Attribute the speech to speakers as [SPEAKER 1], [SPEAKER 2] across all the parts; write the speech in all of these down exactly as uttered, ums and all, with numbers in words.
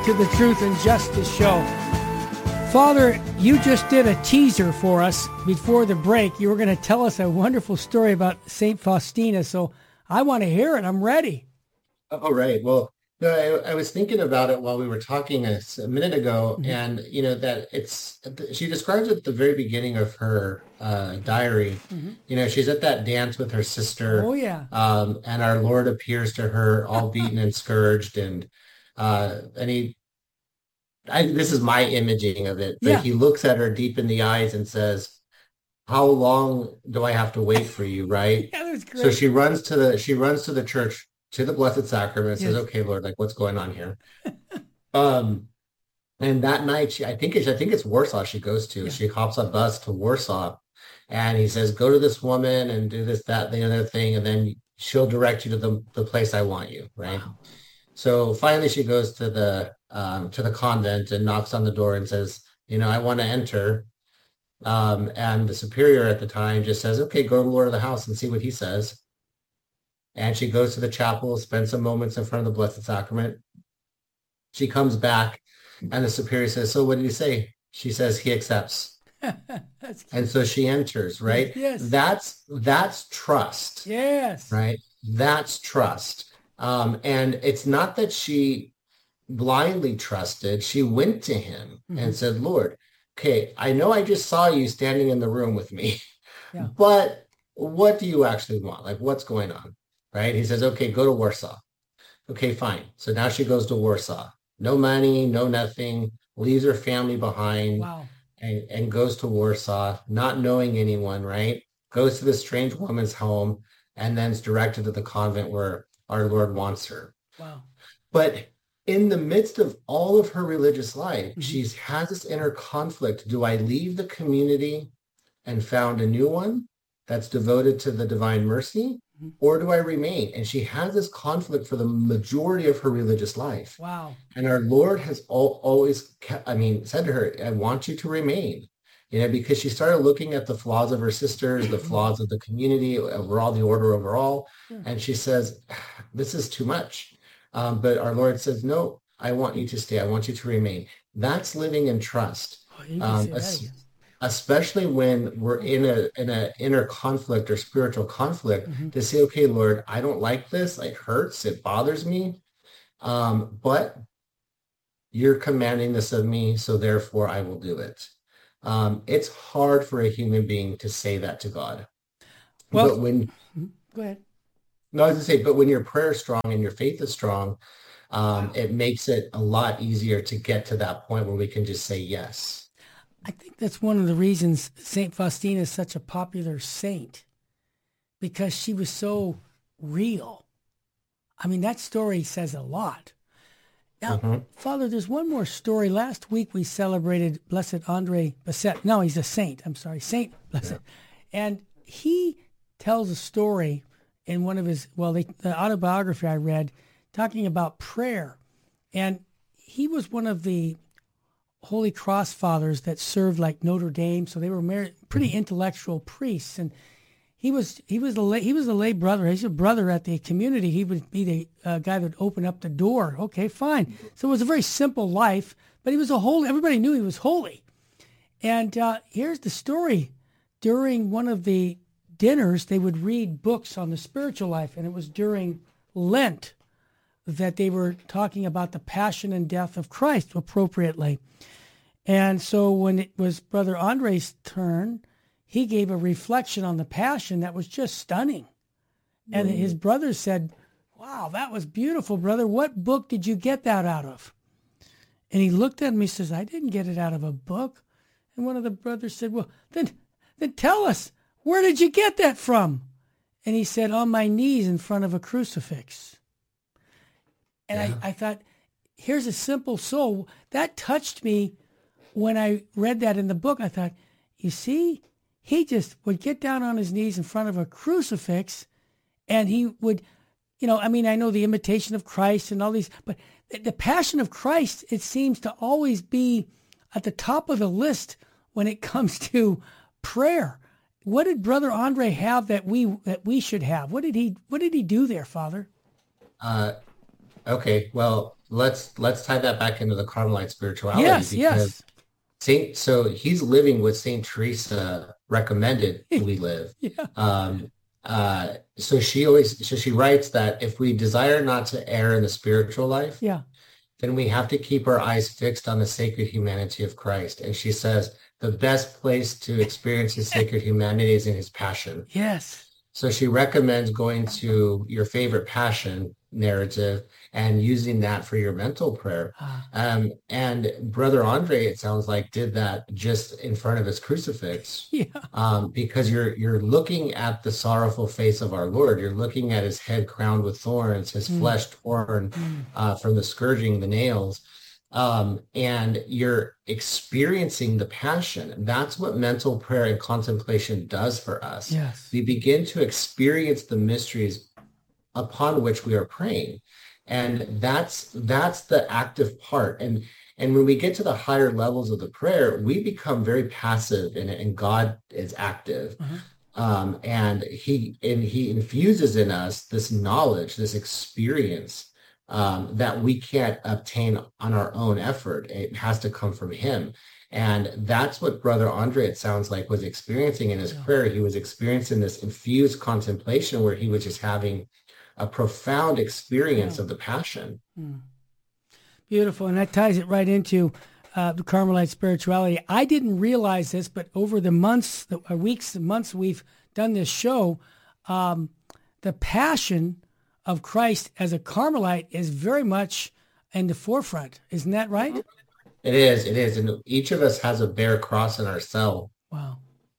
[SPEAKER 1] to the Truth and Justice Show. Father, you just did a teaser for us before the break. You were going to tell us a wonderful story about Saint Faustina, so I want to hear it. I'm ready.
[SPEAKER 2] All right. Well, no, I, I was thinking about it while we were talking a, a minute ago,
[SPEAKER 1] Mhm.
[SPEAKER 2] and you know that it's she describes it at the very beginning of her uh, diary.
[SPEAKER 1] Mhm.
[SPEAKER 2] You know, she's at that dance with her
[SPEAKER 1] Oh,
[SPEAKER 2] sister,
[SPEAKER 1] yeah.
[SPEAKER 2] um, and our Lord appears to her, all beaten and scourged, and uh, and he, I, this is my imaging of it, but
[SPEAKER 1] Yeah.
[SPEAKER 2] he looks at her deep in the eyes and says, "How long do I have to wait for you?" Right?
[SPEAKER 1] Yeah, that's
[SPEAKER 2] So
[SPEAKER 1] great.
[SPEAKER 2] she runs to the she runs to the church to the Blessed Sacrament and says,
[SPEAKER 1] Yes.
[SPEAKER 2] "Okay, Lord, like what's going on here?" Um, and that night, she I think it's I think it's Warsaw she goes to.
[SPEAKER 1] Yeah.
[SPEAKER 2] She hops a bus to Warsaw, and he says, "Go to this woman and do this, that, the other thing, and then she'll direct you to the the place I want you." Right.
[SPEAKER 1] Wow.
[SPEAKER 2] So finally, she goes to the um, to the convent and knocks on the door and says, "You know, I want to enter." Um, and the superior at the time just says, "Okay, go to the Lord of the house and see what he says." And she goes to the chapel, spends some moments in front of the Blessed Sacrament. She comes back, and the superior says, "So what did he say?" She says, "He accepts."
[SPEAKER 1] That's
[SPEAKER 2] And
[SPEAKER 1] cute.
[SPEAKER 2] so she enters,
[SPEAKER 1] Yes,
[SPEAKER 2] right?
[SPEAKER 1] yes,
[SPEAKER 2] That's that's trust,
[SPEAKER 1] yes.
[SPEAKER 2] right? That's trust. Um, and it's not that she blindly trusted. She went to him
[SPEAKER 1] Mm-hmm.
[SPEAKER 2] and said, "Lord, okay, I know I just saw you standing in the room with me,
[SPEAKER 1] Yeah.
[SPEAKER 2] but what do you actually want? Like, what's going on?" Right? He says, "Okay, go to Warsaw." Okay, fine. So now she goes to Warsaw. No money, no nothing, leaves her family behind
[SPEAKER 1] Wow.
[SPEAKER 2] and, and goes to Warsaw, not knowing anyone, right? Goes to this strange woman's home and then is directed to the convent where our Lord wants her.
[SPEAKER 1] Wow.
[SPEAKER 2] But in the midst of all of her religious life,
[SPEAKER 1] Mm-hmm.
[SPEAKER 2] she has this inner conflict. Do I leave the community and found a new one that's devoted to the divine mercy,
[SPEAKER 1] Mm-hmm.
[SPEAKER 2] or do I remain? And she has this conflict for the majority of her religious life.
[SPEAKER 1] Wow.
[SPEAKER 2] And our Lord has al- always, kept, I mean, said to her, "I want you to remain." You know, because she started looking at the flaws of her sisters, the flaws of the community, overall, the order overall.
[SPEAKER 1] Sure.
[SPEAKER 2] And she says, "This is too much." Um, but our Lord says, "No, I want you to stay. I want you to remain." That's living in trust.
[SPEAKER 1] Oh, you can
[SPEAKER 2] Um,
[SPEAKER 1] say that
[SPEAKER 2] es-
[SPEAKER 1] again.
[SPEAKER 2] especially when we're in a in a inner conflict or spiritual conflict,
[SPEAKER 1] Mm-hmm.
[SPEAKER 2] to say, "Okay, Lord, I don't like this. It hurts. It bothers me. Um, but you're commanding this of me, so therefore I will do it." Um, it's hard for a human being to say that to God.
[SPEAKER 1] Well,
[SPEAKER 2] But when,
[SPEAKER 1] go ahead.
[SPEAKER 2] no, I was going to say, but when your prayer is strong and your faith is strong, um,
[SPEAKER 1] Wow.
[SPEAKER 2] it makes it a lot easier to get to that point where we can just say yes.
[SPEAKER 1] I think that's one of the reasons Saint Faustina is such a popular saint, because she was so real. I mean, that story says a lot. Now,
[SPEAKER 2] Mhm.
[SPEAKER 1] Father, there's one more story. Last week we celebrated Blessed Andre Bessette. No, he's a saint. I'm sorry, Saint Blessed.
[SPEAKER 2] Yeah.
[SPEAKER 1] And he tells a story in one of his, well, the, the autobiography I read, talking about prayer. And he was one of the Holy Cross fathers that served like Notre Dame. So they were married, pretty intellectual priests. And he was he was the lay, he was the lay brother. He's a brother at the community. He would be the uh, guy that would open up the door. Okay, fine. So it was a very simple life, but he was a holy. Everybody knew he was holy. And uh, here's the story. During one of the dinners, they would read books on the spiritual life, and it was during Lent that they were talking about the passion and death of Christ appropriately. And so when it was Brother Andre's turn, he gave a reflection on the passion that was just stunning. And his brother said, "Wow, that was beautiful, brother. What book did you get that out of?" And he looked at me and says, "I didn't get it out of a book." And one of the brothers said, "Well, then, then tell us, where did you get that from?" And he said, "On my knees in front of a crucifix." And
[SPEAKER 2] Yeah.
[SPEAKER 1] I, I thought, here's a simple soul. That touched me when I read that in the book. I thought, you see, he just would get down on his knees in front of a crucifix, and he would, you know, I mean, I know the imitation of Christ and all these, but the, the passion of Christ, it seems to always be at the top of the list when it comes to prayer. What did Brother Andre have that we that we should have? What did he What did he do there, Father?
[SPEAKER 2] Uh, okay. Well, let's let's tie that back into the Carmelite spirituality
[SPEAKER 1] Yes,
[SPEAKER 2] because
[SPEAKER 1] yes.
[SPEAKER 2] Saint, so he's living what Saint Teresa recommended we live.
[SPEAKER 1] Yeah.
[SPEAKER 2] Um, uh, so she always, so she writes that if we desire not to err in the spiritual life,
[SPEAKER 1] Yeah.
[SPEAKER 2] then we have to keep our eyes fixed on the sacred humanity of Christ. And she says the best place to experience his sacred humanity is in his passion.
[SPEAKER 1] Yes.
[SPEAKER 2] So she recommends going to your favorite passion narrative and using that for your mental prayer.
[SPEAKER 1] Ah.
[SPEAKER 2] Um, and Brother Andre, it sounds like, did that just in front of his crucifix.
[SPEAKER 1] Yeah.
[SPEAKER 2] Um, because you're you're looking at the sorrowful face of our Lord. You're looking at his head crowned with thorns, his
[SPEAKER 1] Mm.
[SPEAKER 2] flesh torn
[SPEAKER 1] Mm.
[SPEAKER 2] uh, from the scourging, the nails. Um, and you're experiencing the passion. That's what mental prayer and contemplation does for us.
[SPEAKER 1] Yes.
[SPEAKER 2] We begin to experience the mysteries upon which we are praying. And that's that's the active part. And and when we get to the higher levels of the prayer, we become very passive in it, and God is active.
[SPEAKER 1] Uh-huh.
[SPEAKER 2] Um, and he and he infuses in us this knowledge, this experience um, that we can't obtain on our own effort. It has to come from him. And that's what Brother Andre, it sounds like, was experiencing in his
[SPEAKER 1] Yeah.
[SPEAKER 2] prayer. He was experiencing this infused contemplation where he was just having a profound experience
[SPEAKER 1] Yeah.
[SPEAKER 2] of the passion.
[SPEAKER 1] Mm. Beautiful. And that ties it right into uh, the Carmelite spirituality. I didn't realize this, but over the months, the uh, weeks, and months we've done this show, um, the passion of Christ as a Carmelite is very much in the forefront. Isn't that right?
[SPEAKER 2] It is, it is. And each of us has a bare cross in our cell.
[SPEAKER 1] Wow.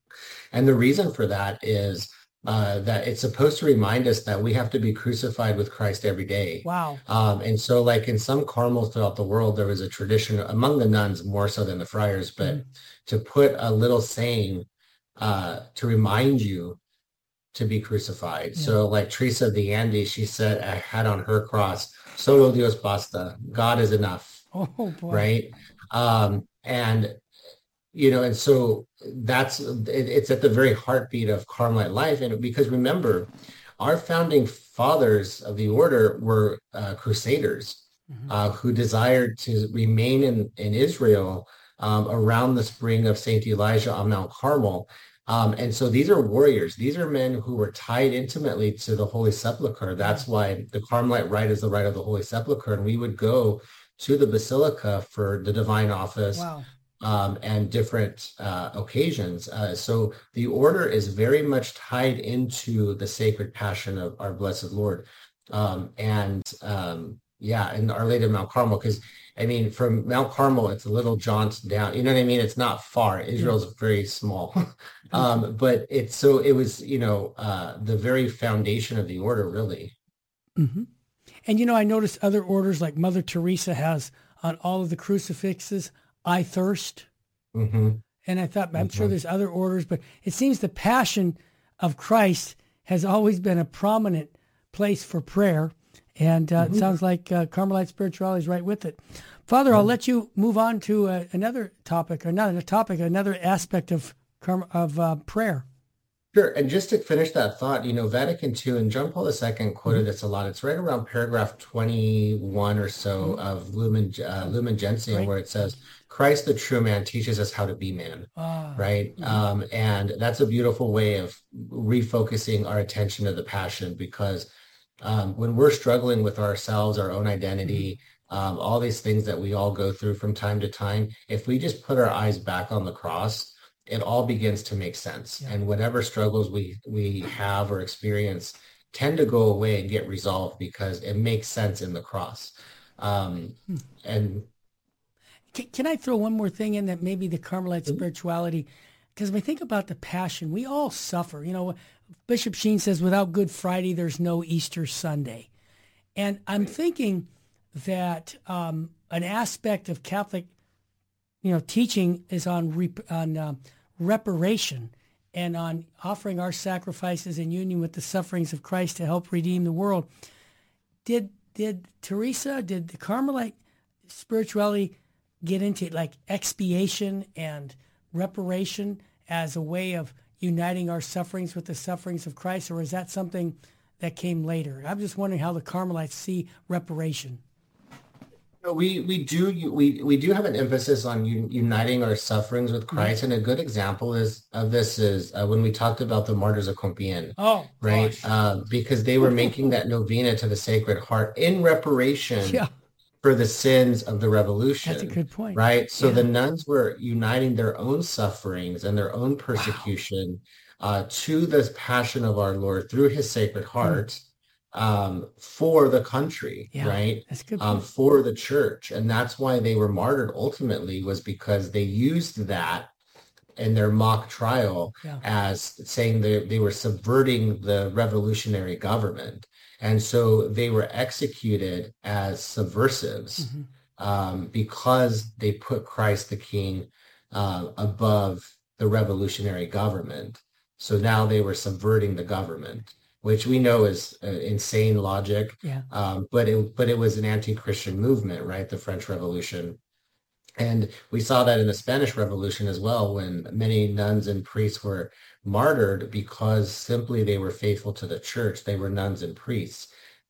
[SPEAKER 2] And the reason for that is uh, that it's supposed to remind us that we have to be crucified with Christ every day.
[SPEAKER 1] Wow.
[SPEAKER 2] Um, and so like in some Carmels throughout the world, there was a tradition among the nuns more so than the friars, but
[SPEAKER 1] Mhm.
[SPEAKER 2] to put a little saying uh, to remind you to be crucified.
[SPEAKER 1] Yeah.
[SPEAKER 2] So like Teresa of the Andes, she said, I had on her cross, solo Dios basta, God is enough,
[SPEAKER 1] Oh, boy.
[SPEAKER 2] right? Um, and you know, and so that's it, it's at the very heartbeat of Carmelite life. And because remember, our founding fathers of the order were uh, crusaders
[SPEAKER 1] Mhm.
[SPEAKER 2] uh, who desired to remain in, in Israel um, around the spring of Saint Elijah on Mount Carmel. Um, and so these are warriors. These are men who were tied intimately to the Holy Sepulchre. That's why the Carmelite rite is the rite of the Holy Sepulchre. And we would go to the Basilica for the divine office.
[SPEAKER 1] Wow.
[SPEAKER 2] Um, and different uh, occasions. Uh, so the order is very much tied into the sacred passion of our Blessed Lord. Um, and um, yeah, and Our Lady of Mount Carmel, because I mean, from Mount Carmel, it's a little jaunt down. You know what I mean? It's not far. Israel's very small. um, but it's so it was, you know, uh, the very foundation of the order, really.
[SPEAKER 1] Mm-hmm. And, you know, I noticed other orders like Mother Teresa has on all of the crucifixes, I thirst.
[SPEAKER 2] Mm-hmm.
[SPEAKER 1] And I thought, I'm
[SPEAKER 2] Mm-hmm.
[SPEAKER 1] sure there's other orders, but it seems the passion of Christ has always been a prominent place for prayer. And uh,
[SPEAKER 2] Mm-hmm.
[SPEAKER 1] it sounds like uh, Carmelite spirituality is right with it. Father, I'll let you move on to uh, another topic, or not a topic, another aspect of Carm- of uh, prayer.
[SPEAKER 2] Sure. And just to finish that thought, you know, Vatican two and John Paul the Second quoted this a lot. It's right around paragraph twenty-one or so of Lumen, uh, Lumen Gentium,
[SPEAKER 1] Right.
[SPEAKER 2] where it says, Christ, the true man, teaches us how to be man.
[SPEAKER 1] Ah,
[SPEAKER 2] Right. Um, and that's a beautiful way of refocusing our attention to the passion, because um, when we're struggling with ourselves, our own identity, um, all these things that we all go through from time to time, if we just put our eyes back on the cross, it all begins to make sense.
[SPEAKER 1] Yeah.
[SPEAKER 2] And whatever struggles we we have or experience tend to go away and get resolved because it makes sense in the cross. Um,
[SPEAKER 1] Hmm.
[SPEAKER 2] and
[SPEAKER 1] Can, can I throw one more thing in that maybe the Carmelite
[SPEAKER 2] Mhm.
[SPEAKER 1] spirituality, because when we think about the passion, we all suffer. You know, Bishop Sheen says, without Good Friday, there's no Easter Sunday. And I'm thinking that um, an aspect of Catholic, you know, teaching is on rep- on uh, reparation and on offering our sacrifices in union with the sufferings of Christ to help redeem the world. Did did Teresa, did the Carmelite spirituality get into like expiation and reparation as a way of uniting our sufferings with the sufferings of Christ, or is that something that came later? I'm just wondering how the Carmelites see reparation.
[SPEAKER 2] We we do we we do have an emphasis on un, uniting our sufferings with Christ, and a good example is of this is uh, when we talked about the martyrs of Compiègne,
[SPEAKER 1] Oh,
[SPEAKER 2] right?
[SPEAKER 1] gosh.
[SPEAKER 2] Uh, because they were making that novena to the Sacred Heart in reparation
[SPEAKER 1] Yeah,
[SPEAKER 2] for the sins of the
[SPEAKER 1] that's a
[SPEAKER 2] revolution,
[SPEAKER 1] good point.
[SPEAKER 2] right? So
[SPEAKER 1] Yeah.
[SPEAKER 2] the nuns were uniting their own sufferings and their own persecution uh, to the passion of our Lord through his Sacred Heart um, for the country,
[SPEAKER 1] Yeah,
[SPEAKER 2] right?
[SPEAKER 1] that's a good
[SPEAKER 2] Um,
[SPEAKER 1] point.
[SPEAKER 2] for the church. And that's why they were martyred ultimately was because they used that in their mock trial
[SPEAKER 1] Yeah.
[SPEAKER 2] as saying they, they were subverting the revolutionary government. And so they were executed as subversives
[SPEAKER 1] Mhm.
[SPEAKER 2] um, because they put Christ the King uh, above the revolutionary government. So now they were subverting the government, which we know is uh, insane logic.
[SPEAKER 1] Yeah.
[SPEAKER 2] Um, but it but it was an anti-Christian movement, right? The French Revolution. And we saw that in the Spanish Revolution as well, when many nuns and priests were martyred because simply they were faithful to the church. They were nuns and priests.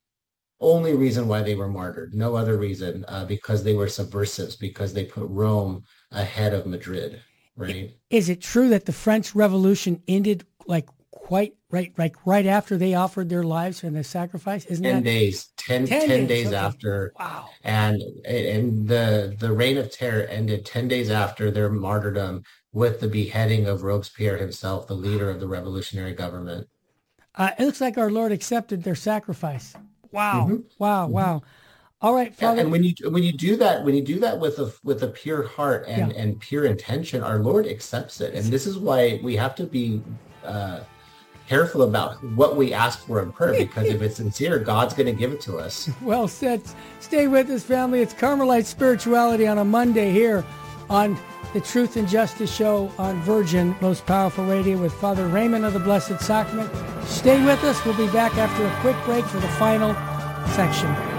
[SPEAKER 2] Only reason why they were martyred, no other reason, uh, because they were subversives, because they put Rome ahead of Madrid, right?
[SPEAKER 1] Is it true that the French Revolution ended like quite right, like right after they offered their lives in the sacrifice? Isn't
[SPEAKER 2] ten
[SPEAKER 1] that
[SPEAKER 2] days, ten,
[SPEAKER 1] ten
[SPEAKER 2] ten
[SPEAKER 1] days?
[SPEAKER 2] days
[SPEAKER 1] Okay.
[SPEAKER 2] after,
[SPEAKER 1] Wow.
[SPEAKER 2] and and the the reign of terror ended ten days after their martyrdom with the beheading of Robespierre himself, the leader of the revolutionary government.
[SPEAKER 1] Uh, it looks like our Lord accepted their sacrifice. Wow.
[SPEAKER 2] hmm
[SPEAKER 1] Wow.
[SPEAKER 2] hmm
[SPEAKER 1] Wow. All right,
[SPEAKER 2] Yeah,
[SPEAKER 1] Father.
[SPEAKER 2] and when you when you do that, when you do that with a with a pure heart and
[SPEAKER 1] Yeah.
[SPEAKER 2] and pure intention, our Lord accepts it. And this is why we have to be uh, careful about what we ask for in prayer, because if it's sincere, God's going to give it to us.
[SPEAKER 1] Well said. Stay with us, family. It's Carmelite Spirituality on a Monday here on the Truth and Justice Show on Virgin, Most Powerful Radio with Father Raymond of the Blessed Sacrament. Stay with us. We'll be back after a quick break for the final section.